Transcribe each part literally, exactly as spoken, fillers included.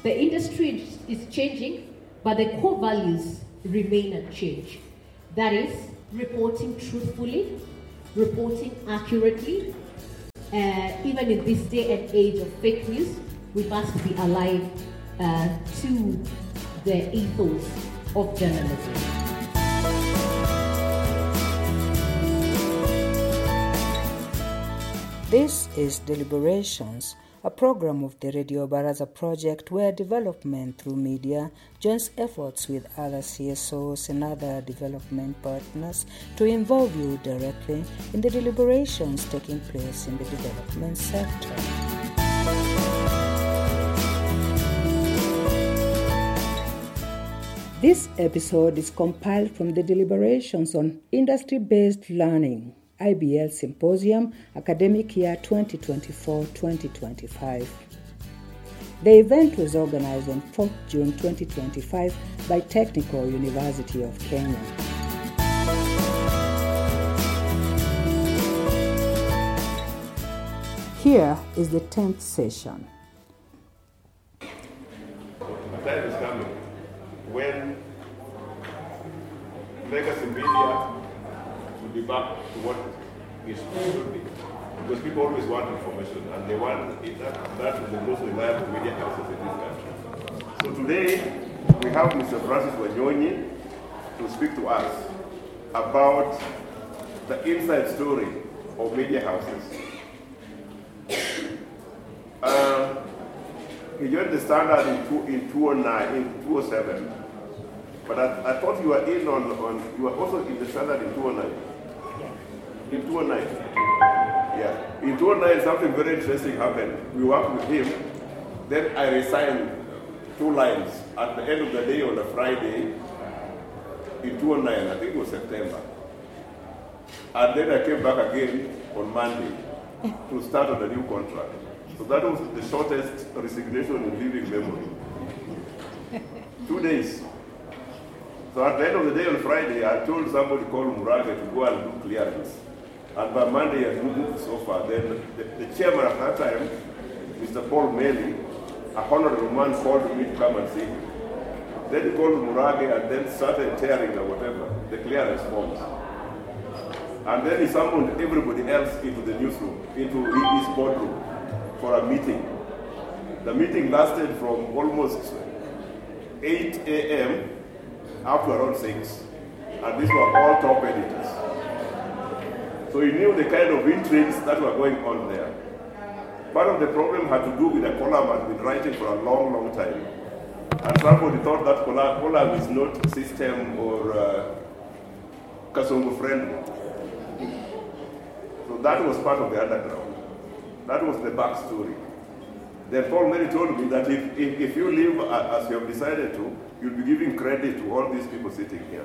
The industry is changing, but the core values remain unchanged. That is, reporting truthfully, reporting accurately. Uh, even in this day and age of fake news, we must be alive uh, to the ethos of journalism. This is Deliberations, a program of the Radio Baraza project where development through media joins efforts with other C S Os and other development partners to involve you directly in the deliberations taking place in the development sector. This episode is compiled from the deliberations on industry-based learning, I B L Symposium, Academic Year twenty twenty-four twenty twenty-five. The event was organized on fourth of June twenty twenty-five by Technical University of Kenya. Here is the tenth session. A time is coming when legacy media will be back to what it should be. Because people always want information, and they want it, that, that is the most reliable media houses in this country. So today, we have Mister Francis Wanyonyi to speak to us about the inside story of media houses. Uh, he joined the Standard in, two, in two thousand nine, in two thousand seven. But I, I thought you were in on, on, you were also in the Standard in two thousand nine. In two thousand nine. Yeah. In two thousand nine, something very interesting happened. We worked with him. Then I resigned two lines at the end of the day on a Friday in two thousand nine. I think it was September. And then I came back again on Monday to start on a new contract. So that was the shortest resignation in living memory. Two days. So at the end of the day on Friday, I told somebody called Murage to go and do clearance. And by Monday, I moved so far. Then the, the chairman at that time, Mister Paul Meli, a honorable man, called me to come and see him. Then he called Murage and then started tearing or whatever, the clearance forms. And then he summoned everybody else into the newsroom, into his boardroom for a meeting. The meeting lasted from almost eight a.m. up to around six. And these were all top editors. So he knew the kind of intrigues that were going on there. Part of the problem had to do with a column I'd been writing for a long, long time. And somebody thought that column is not system or uh, Kasongo friendly. So that was part of the underground. That was the backstory. Then Paul Mary told me that if, if, if you live as you have decided to, you'll be giving credit to all these people sitting here.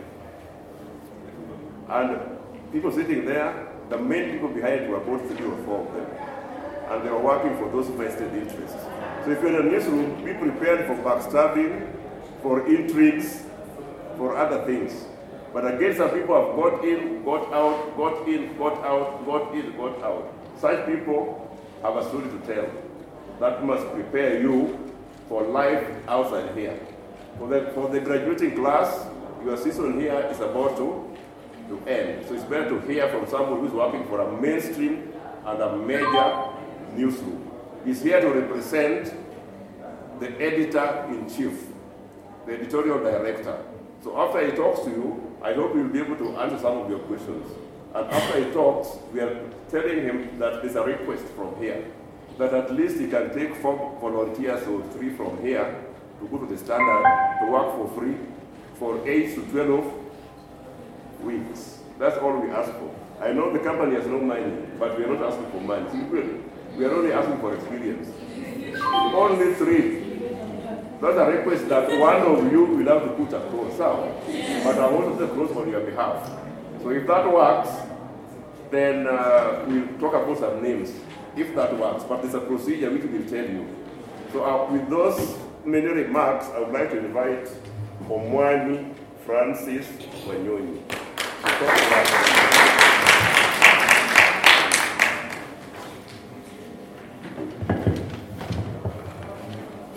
And people sitting there, the main people behind were both three or four of them. And they were working for those vested interests. So if you're in a newsroom, be prepared for backstabbing, for intrigues, for other things. But again, some people have got in, got out, got in, got out, got in, got out. Such people have a story to tell. That must prepare you for life outside here. For the, for the graduating class, your season here is about to, to end. So it's better to hear from someone who's working for a mainstream and a major newsroom. He's here to represent the editor-in-chief, the editorial director. So after he talks to you, I hope you'll be able to answer some of your questions. And after he talks, we are telling him that there's a request from here, that at least he can take four volunteers or three from here to go to the Standard to work for free for eight to twelve weeks. That's all we ask for. I know the company has no money, but we are not asking for money. Simply, we are only asking for experience. Only three. That's a request that one of you will have to put across. But I want to cross on your behalf. So if that works, then uh, we'll talk about some names, if that works. But there's a procedure which we will tell you. So uh, with those many remarks, I would like to invite Omwani Francis Wanyonyi to talk about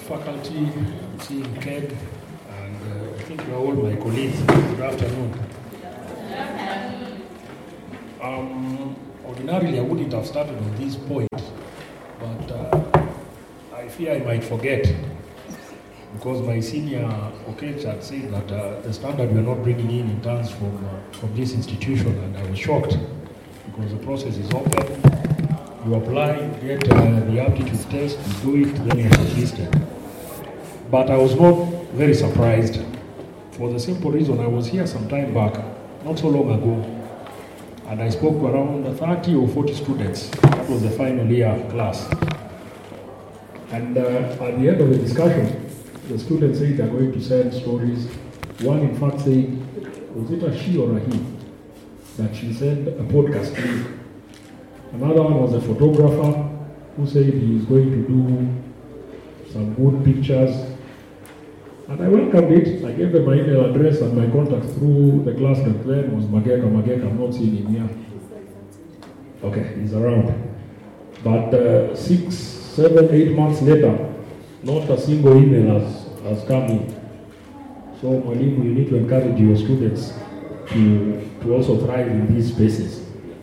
faculty, seeing Ken, and uh, I think you are all my colleagues. Good afternoon. Um, ordinarily, I wouldn't have started on this point, but uh, I fear I might forget, because my senior Okech had said that uh, the standard we are not bringing in interns from, uh, from this institution, and I was shocked, because the process is open. You apply, you get uh, the aptitude test, you do it, then you're shortlisted. But I was not very surprised, for the simple reason I was here some time back, not so long ago, and I spoke to around thirty or forty students. That was the final year class. And uh, at the end of the discussion, the students said they're going to send stories. One, in fact, said, was it a she or a he, that she sent a podcast link. Another one was a photographer who said he is going to do some good pictures. And I welcomed it. I gave them my email address and my contact through the class that then was Mageka. Mageka, I'm not seeing him here. Okay, he's around. But uh, six, seven, eight months later, not a single email has, has come in. So, Mwalimu, you need to encourage your students to, to also thrive in these spaces.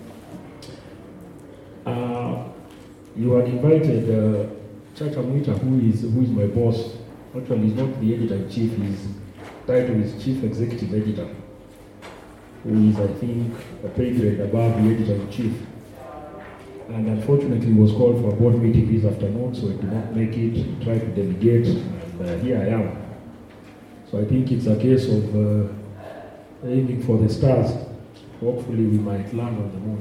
Uh, you had invited uh, Chacha Mwita, who is, who is my boss. Actually, he's not the editor-in-chief, his title is Chief Executive Editor, who is, I think, a pay grade above the editor-in-chief. And unfortunately, he was called for a board meeting this afternoon, so he did not make it. He tried to delegate, and uh, here I am. So I think it's a case of uh, aiming for the stars. Hopefully, we might land on the moon.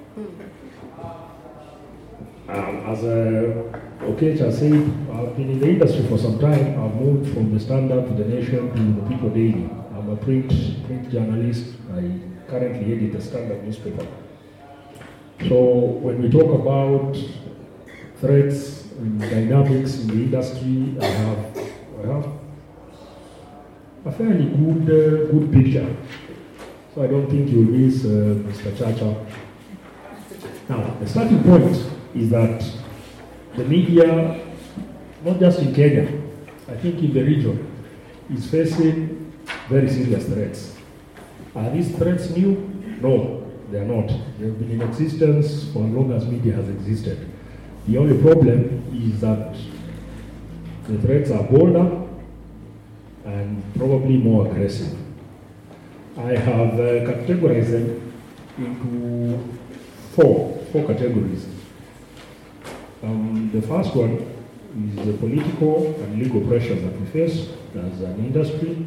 Um, as uh, Okech said, I've been in the industry for some time. I've moved from the Standard to the Nation to the People Daily. I'm a print, print journalist. I currently edit the Standard newspaper. So when we talk about threats and dynamics in the industry, I have, I have a fairly good, uh, good picture. So I don't think you'll miss uh, Mister Chacha. Now, the starting point is that the media, not just in Kenya, I think in the region, is facing very serious threats. Are these threats new? No, they are not. They have been in existence for as long as media has existed. The only problem is that the threats are bolder and probably more aggressive. I have uh, categorized them into four, four categories. Um, the first one is the political and legal pressures that we face as an industry.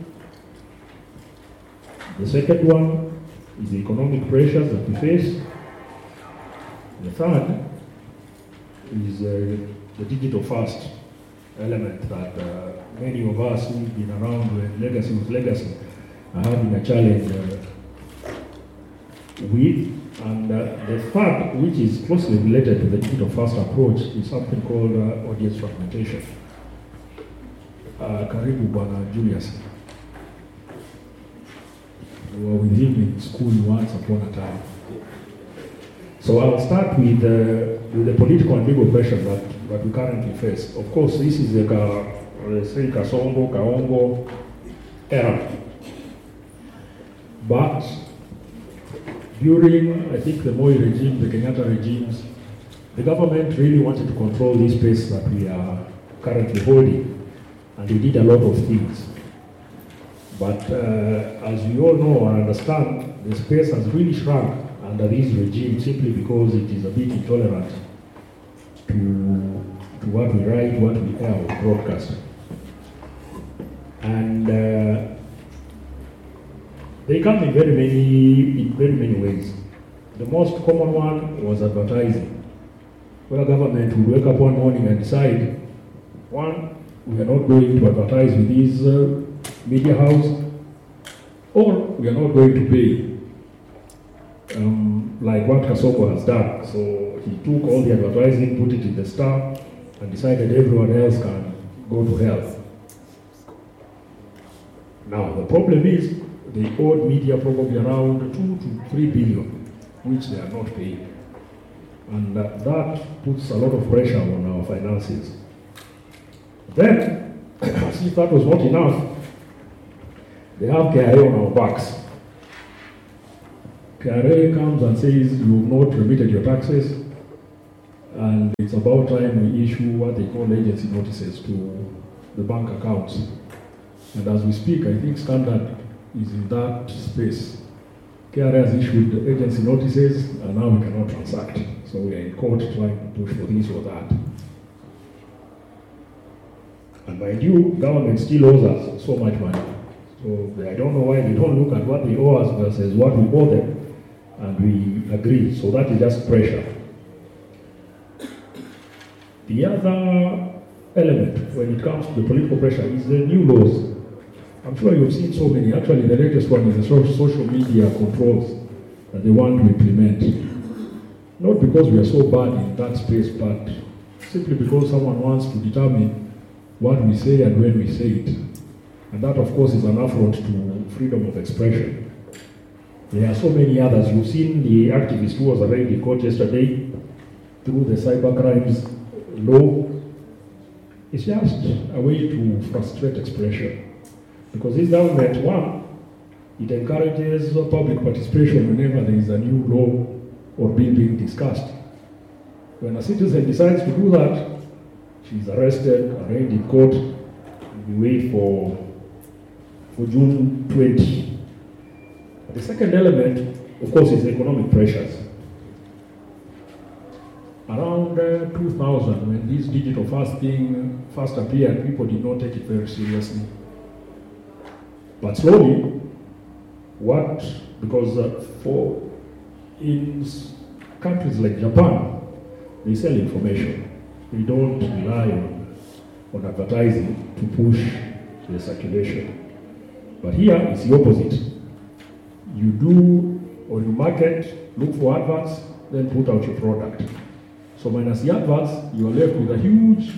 The second one is the economic pressures that we face. The third is uh, the digital first element that uh, many of us who've been around with legacy with legacy are having a challenge uh, with. And uh, the third, which is closely related to the digital first approach, is something called uh, audience fragmentation. Uh, Karibu Bwana Julius. We were with him in school once upon a time. So I'll start with, uh, with the political and legal pressure that, that we currently face. Of course, this is the let's say Kasongo, Kaongo era. But during, I think, the Moi regime, the Kenyatta regimes, the government really wanted to control this space that we are currently holding, and they did a lot of things. But uh, as we all know and understand, the space has really shrunk under this regime simply because it is a bit intolerant to, to what we write, what we air or broadcast. And uh, they come in very many, in very many ways. The most common one was advertising, where government would wake up one morning and decide, one, we are not going to advertise with this uh, media house, or we are not going to pay, um, like what Kasongo has done. So he took all the advertising, put it in the Star, and decided everyone else can go to hell. Now, the problem is, they owed media probably around two to three billion, which they are not paying. And uh, that puts a lot of pressure on our finances. Then, as if that was not enough, they have K R A on our backs. K R A comes and says you have not remitted your taxes, and it's about time we issue what they call agency notices to the bank accounts. And as we speak, I think Standard is in that space. K R A has issued agency notices, and now we cannot transact. So we are in court trying to push for this or that. And mind you, government still owes us so much money. So I don't know why they don't look at what they owe us versus what we owe them, and we agree. So that is just pressure. The other element when it comes to the political pressure is the new laws. I'm sure you've seen so many. Actually, the latest one is the social media controls that they want to implement. Not because we are so bad in that space, but simply because someone wants to determine what we say and when we say it. And that, of course, is an affront to freedom of expression. There are so many others. You've seen the activist who was arraigned in court yesterday through the cyber crimes law. It's just a way to frustrate expression. Because this government, one, it encourages public participation whenever there is a new law or bill being discussed. When a citizen decides to do that, she's arrested, arraigned in court, and we wait for, for June twentieth. The second element, of course, is economic pressures. Around uh, two thousand, when this digital first thing first appeared, people did not take it very seriously. But slowly, what, because uh, for in countries like Japan, they sell information. They don't rely on, on advertising to push the circulation. But here, it's the opposite. You do, or you market, look for adverts, then put out your product. So minus the adverts, you are left with a huge,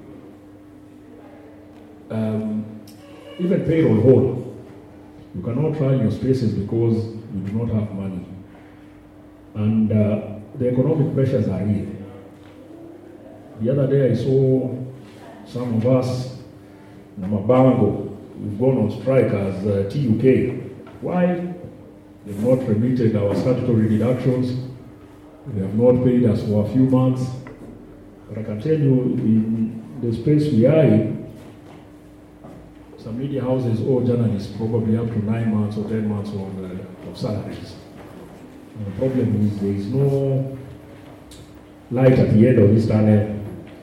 um, even payroll hole. You cannot run your spaces because you do not have money. And uh, the economic pressures are real. The other day I saw some of us, Namabango, we've gone on strike as uh, T U K. Why? They've not remitted our statutory deductions. They have not paid us for a few months. But I can tell you, in the space we are in, some media houses owe journalists probably up to nine months or ten months of, uh, of salaries. And the problem is there is no light at the end of this tunnel.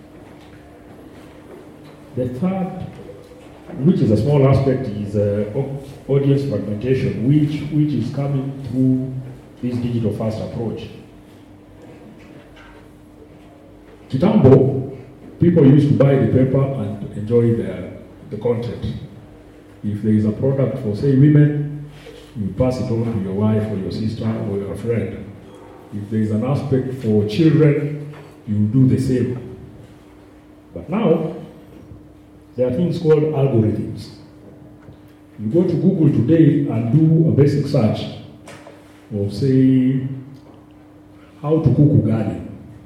The third, which is a small aspect, is uh, audience fragmentation, which, which is coming through this digital first approach. Kitambo, people used to buy the paper and enjoy the, the content. If there is a product for, say, women, you pass it on to your wife or your sister or your friend. If there is an aspect for children, you do the same. But now, there are things called algorithms. You go to Google today and do a basic search of, say, how to cook ugali.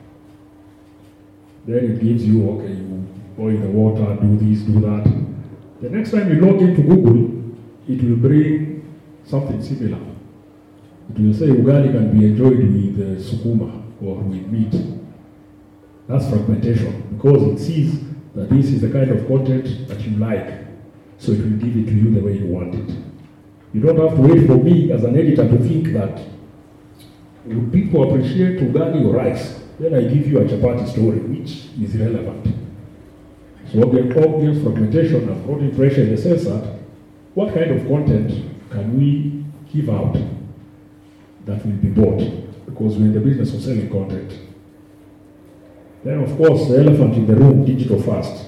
Then it gives you, okay, you boil the water, do this, do that. The next time you log into Google, it will bring something similar. It will say ugali can be enjoyed with uh, sukuma or with meat. That's fragmentation, because it sees that this is the kind of content that you like, so it will give it to you the way you want it. You don't have to wait for me as an editor to think that, would people appreciate ugali or rice? Then I give you a chapati story, which is irrelevant. So the obvious fragmentation and brought pressure in the sense that, what kind of content can we give out that will be bought? Because we're in the business of selling content. Then, of course, the elephant in the room, digital first.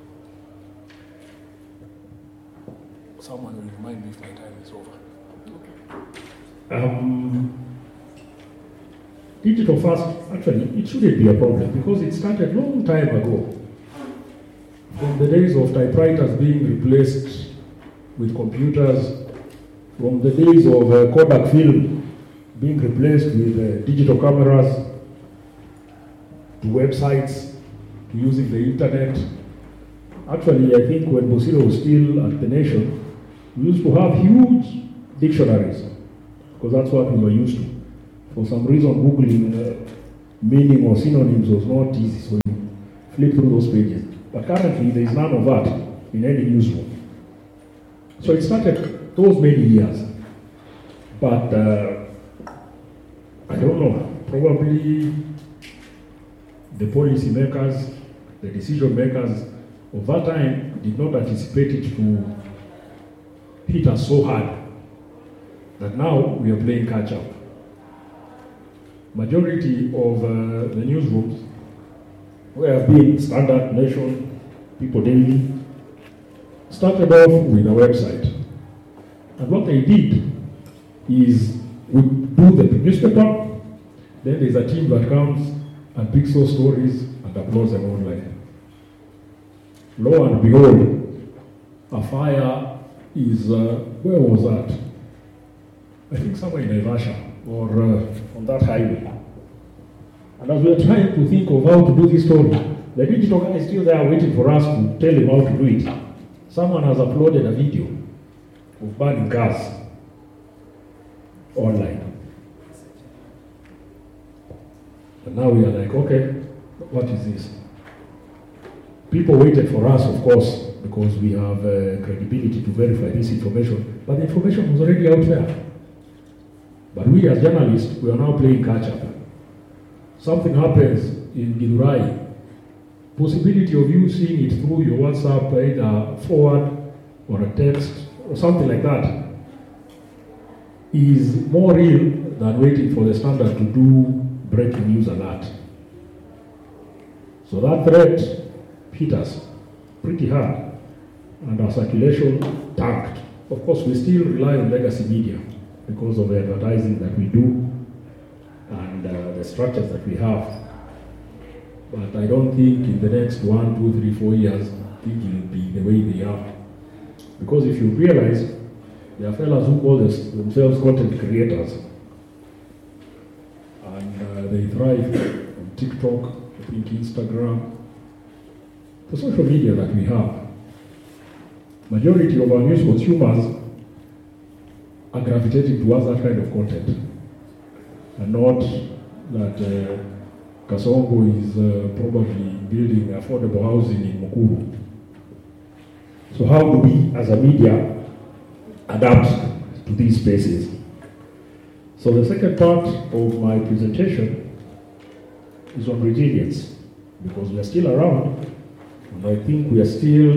Someone will remind me if my time is over. Um, digital first, actually, it shouldn't be a problem because it started a long time ago. From the days of typewriters being replaced with computers, from the days of uh, Kodak film being replaced with uh, digital cameras, to websites, to using the internet. Actually, I think when Bosiro was still at the Nation, we used to have huge dictionaries, because that's what we were used to. For some reason, Googling uh, meaning or synonyms was not easy, so you flip through those pages. But currently, there is none of that in any newsroom. So it started those many years. But uh, I don't know, probably the policy makers, the decision makers of that time did not anticipate it to hit us so hard that now we are playing catch up. Majority of uh, the newsrooms were being Standard, Nation, People Daily, started off with a website. And what they did is we do the newspaper, then there's a team that comes and picks those stories and uploads them online. Lo and behold, a fire is, uh, where was that? I think somewhere in Naivasha, or uh, on that highway. And as we are trying to think of how to do this story, the digital guy is still there waiting for us to tell him how to do it. Someone has uploaded a video of burning cars online. And now we are like, okay, what is this? People waited for us, of course, because we have uh, credibility to verify this information, but the information was already out there. But we as journalists, we are now playing catch up. Something happens in Githurai, possibility of you seeing it through your WhatsApp, either forward or a text or something like that, is more real than waiting for the Standard to do breaking news alert. So that threat hit us pretty hard, and our circulation tanked. Of course, we still rely on legacy media because of the advertising that we do and uh, the structures that we have. But I don't think in the next one, two, three, four years, things will be the way they are. Because if you realize, there are fellas who call this, themselves content creators. And uh, they thrive on TikTok, I think Instagram, the social media that we have. Majority of our news consumers are gravitating towards that kind of content. And not that uh, Kasongo is uh, probably building affordable housing in Mukuru. So how do we, as a media, adapt to these spaces? So the second part of my presentation is on resilience, because we are still around, and I think we are still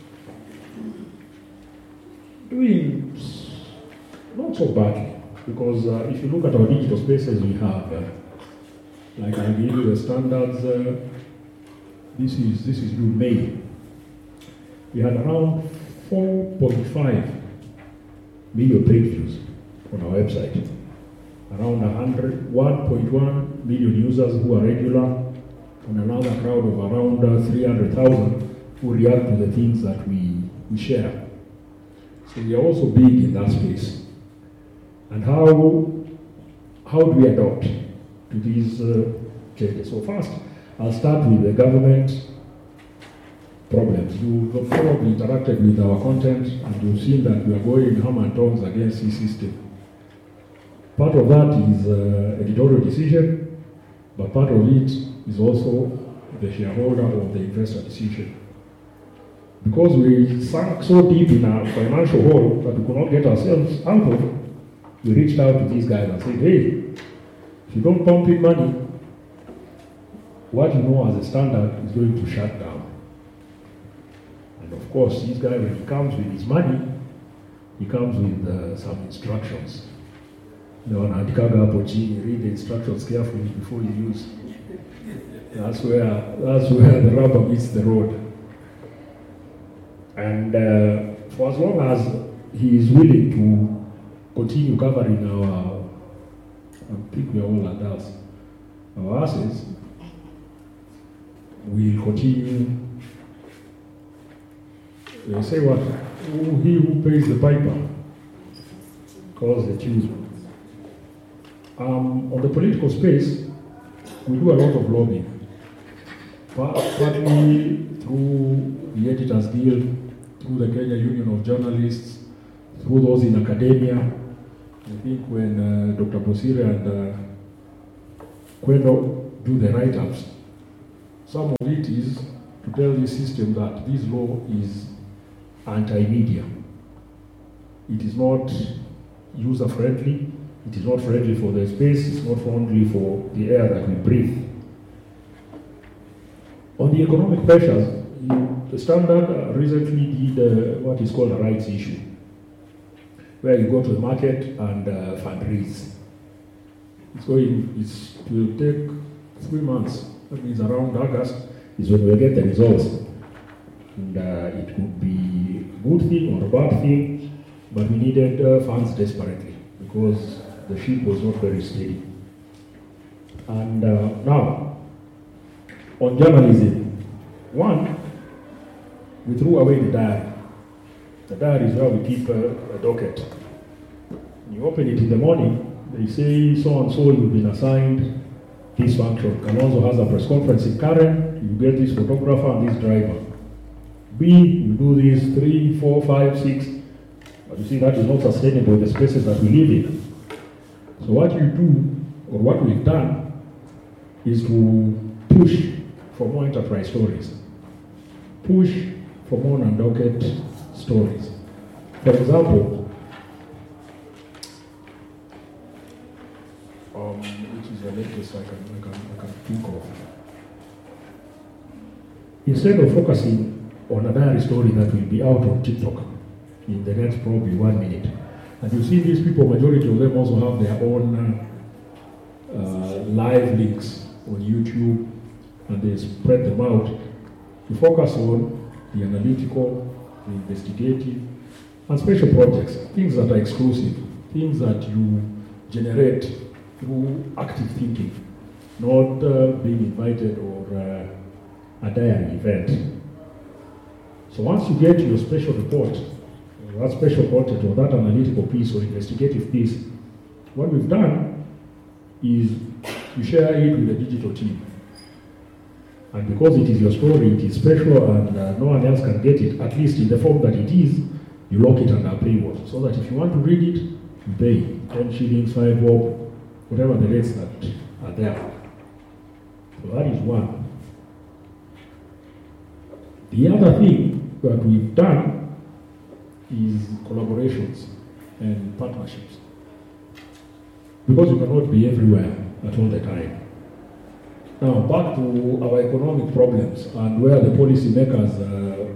doing not so badly, because uh, if you look at our digital spaces we have, uh, like I give you the standards, uh, this is this is due May. We had around four point five million page views on our website. Around one point one million users who are regular, and another crowd of around uh, three hundred thousand who react to the things that we, we share. So we are also big in that space. And how, how do we adopt to these uh, changes? So first, I'll start with the government problems. You've probably interacted with our content, and you've seen that we are going hammer and tongs against this system. Part of that is uh, editorial decision, but part of it is also the shareholder or the investor decision. Because we sank so deep in our financial hole that we could not get ourselves out of, we reached out to these guys and said, hey, if you don't pump in money, what you know as a Standard is going to shut down. And of course, this guy, when he comes with his money, he comes with uh, some instructions. You know, and read the instructions carefully before you use. That's where, that's where the rubber meets the road. And uh, for as long as he is willing to continue covering our, I think we are all adults, our assets, we'll continue. They say what? Oh, he who pays the piper calls the tune. Um, on the political space, we do a lot of lobbying, partly through the Editors Guild, through the Kenya Union of Journalists, through those in academia. I think when uh, Doctor Bosire and uh, Kwendo do the write-ups, some of it is to tell the system that this law is anti-media. It is not user-friendly, it is not friendly for the space, it's not friendly for the air that we breathe. On the economic pressures, the Standard uh, recently did uh, what is called a rights issue, where you go to the market and uh, fundraise. It's going, it's, it will take three months, that means around August is when we'll get the results. And uh, it could be a good thing or a bad thing, but we needed uh, funds desperately because the ship was not very steady. And uh, now, on journalism, one, we threw away the diary. The diary is where we keep a, a docket. You open it in the morning, they say so and so you've been assigned this function. Kalonzo has a press conference in Karen, you get this photographer and this driver. B, you do this three, four, five, six. But you see that is not sustainable in the spaces that we live in. So what you do, or what we've done, is to push for more enterprise stories. Push for more non-docket stories. For example, um, which is the latest I can, I, can, I can think of. Instead of focusing on a diary story that will be out on TikTok in the next probably one minute, and you see these people, majority of them also have their own uh, uh, live links on YouTube, and they spread them out. You focus on the analytical, the investigative, and special projects, things that are exclusive, things that you generate through active thinking, not uh, being invited or uh, a diary event. So once you get your special report, or that special content, or that analytical piece or investigative piece, what we've done is you share it with the digital team. And because it is your story, it is special and uh, no one else can get it, at least in the form that it is, you lock it under a paywall. So that if you want to read it, you pay ten shillings, five bob, whatever the rates that are there. So that is one. The other thing that we've done is collaborations and partnerships. Because you cannot be everywhere at all the time. Now, back to our economic problems and where the policymakers uh,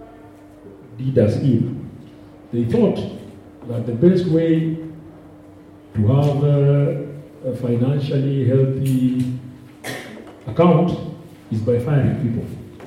did us in. They thought that the best way to have uh, a financially healthy account is by firing people.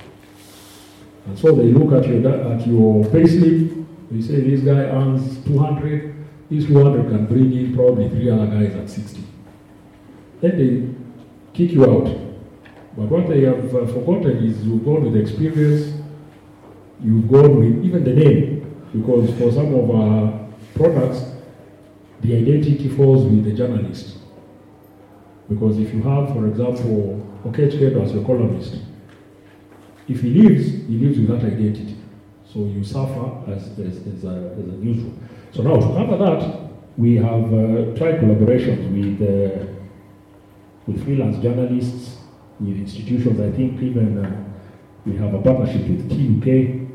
And so they look at your at your payslip, they say this guy earns two hundred, this two hundred can bring in probably three other guys at sixty. Then they kick you out. But what they have uh, forgotten is you've gone with experience, you've gone with even the name, because for some of our products, the identity falls with the journalist. Because if you have, for example, Okech Kedo as your columnist, if he leaves, he leaves with that identity. So you suffer as, as, as, a, as a newsroom. So now, to cover that, we have uh, tried collaborations with, uh, with freelance journalists, with institutions. I think even uh, we have a partnership with T U K,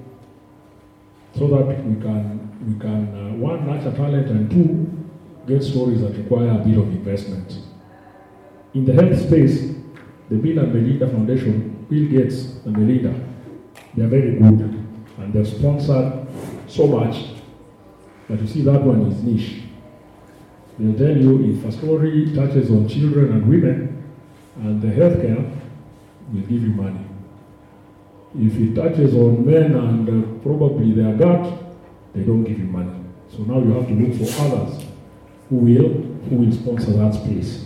so that we can, we can uh, one, nurture talent, and two, get stories that require a bit of investment. In the health space, the Bill and Melinda Foundation, Bill Gates and Melinda, they are very good, and they've sponsored so much, but you see that one is niche. They'll tell you if a story touches on children and women, and the healthcare will give you money. If it touches on men and uh, probably their gut, they don't give you money. So now you have to look for others who will, who will sponsor that space.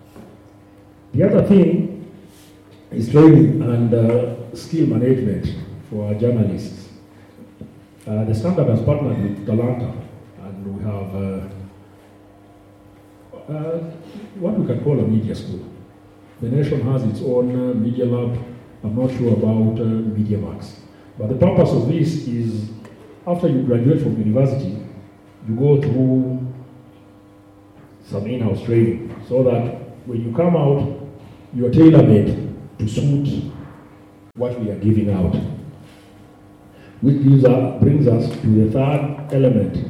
The other thing is training and uh, skill management for our journalists. Uh, the Standard has partnered with Talanta, and we have uh, uh, what we can call a media school. The nation has its own uh, media lab. I'm not sure about uh, MediaMax. But the purpose of this is, after you graduate from university, you go through some in-house training, so that when you come out, you are tailor-made to suit what we are giving out. Which gives us, brings us to the third element,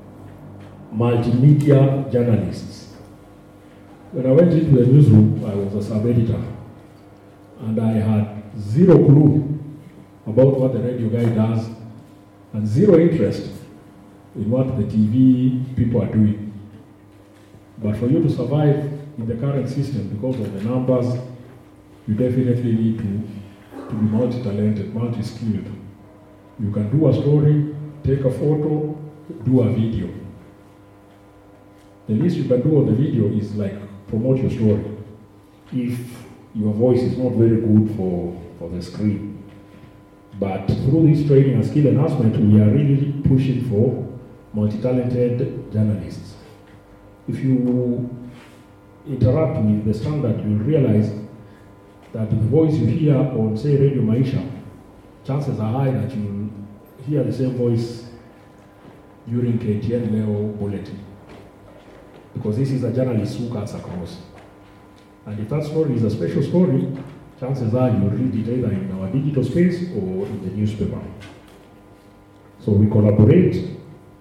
multimedia journalists. When I went into the newsroom, I was a sub-editor, and I had zero clue about what the radio guy does, and zero interest in what the T V people are doing. But for you to survive in the current system, because of the numbers, you definitely need to, to be multi-talented, multi-skilled. You can do a story, take a photo, do a video. The least you can do on the video is like promote your story, if your voice is not very good for, for the screen. But through this training and skill enhancement, we are really pushing for multi-talented journalists. If you interact with the Standard, you'll realize that the voice you hear on, say, Radio Maisha, chances are high that you'll hear the same voice during K T N Leo Bulletin. Because this is a journalist who cuts across. And if that story is a special story, chances are you'll read it either in our digital space or in the newspaper. So we collaborate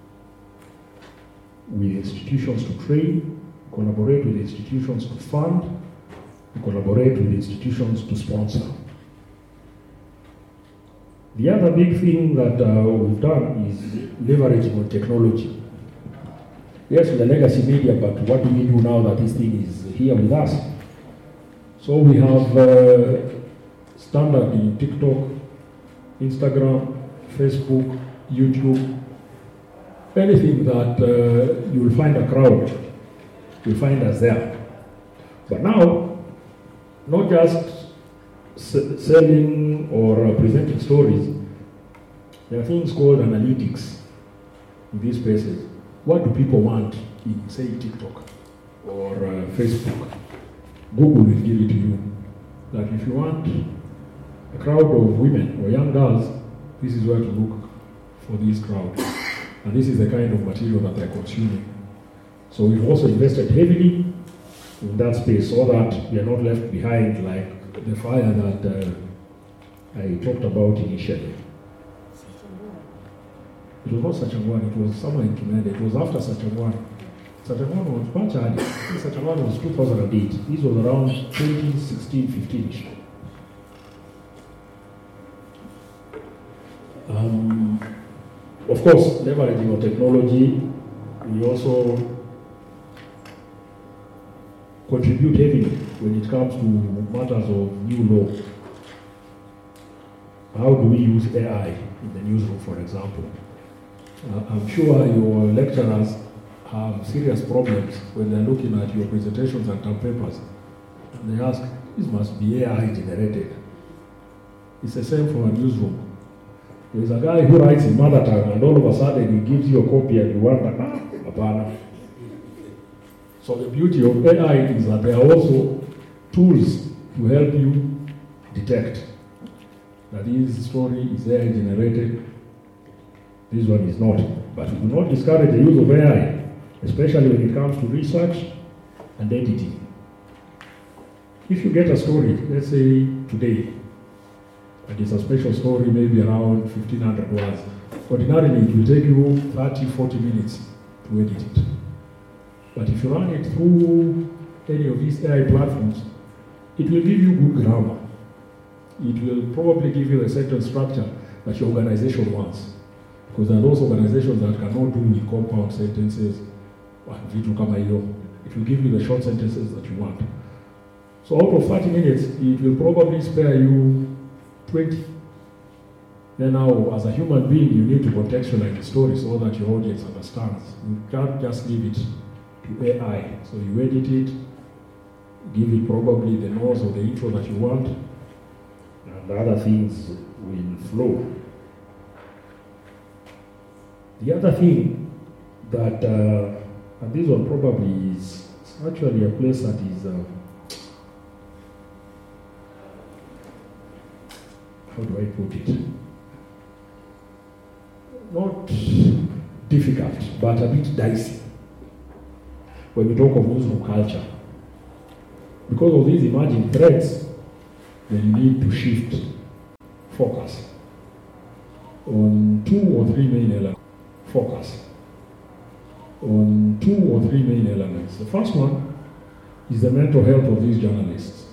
with institutions to train, collaborate with institutions to fund, we collaborate with institutions to sponsor. The other big thing that uh, we've done is leveraging on technology. Yes, we're legacy media, but what do we do now that this thing is here with us? So we have uh, Standard in TikTok, Instagram, Facebook, YouTube. Anything that uh, you will find a crowd, you'll find us there. But now, not just s- selling or uh, presenting stories, there are things called analytics in these places. What do people want in, say, TikTok or uh, Facebook? Google will give it to you. That if you want a crowd of women or young girls, this is where to look for this crowd. And this is the kind of material that they're consuming. So we've also invested heavily in that space so that we are not left behind like the fire that uh, I talked about initially. It was not Sachangwan, it was somewhere in Kimende. It was after Sachangwan. Sachangwan was much earlier. Sachangwan was two thousand eight. This was around twenty sixteen, fifteen-ish. Um, of course, leveraging on technology, we also contribute heavily when it comes to matters of new law. How do we use A I in the newsroom, for example? Uh, I'm sure your lecturers have serious problems when they're looking at your presentations and term papers. And they ask, this must be A I generated. It's the same for a newsroom. There's a guy who writes in mother tongue and all of a sudden he gives you a copy and you wonder, ah, apana. So the beauty of A I is that there are also tools to help you detect that this story is A I generated, this one is not. But we do not discourage the use of A I, especially when it comes to research and editing. If you get a story, let's say today, and it's a special story, maybe around fifteen hundred words, ordinarily it will take you thirty, forty minutes to edit it. But if you run it through any of these A I platforms, it will give you good grammar. It will probably give you the sentence structure that your organization wants. Because there are those organizations that cannot do with compound sentences. It will give you the short sentences that you want. So out of thirty minutes, it will probably spare you twenty. Then now, as a human being, you need to contextualize the story so that your audience understands. You can't just leave it to A I. So you edit it, give it probably the nose or the intro that you want, and the other things will flow. The other thing that, uh, and this one probably is actually a place that is, uh, how do I put it? not difficult, but a bit dicey when we talk of newsroom culture. Because of these emerging threats, then you need to shift focus on two or three main elements. Focus on two or three main elements. The first one is the mental health of these journalists.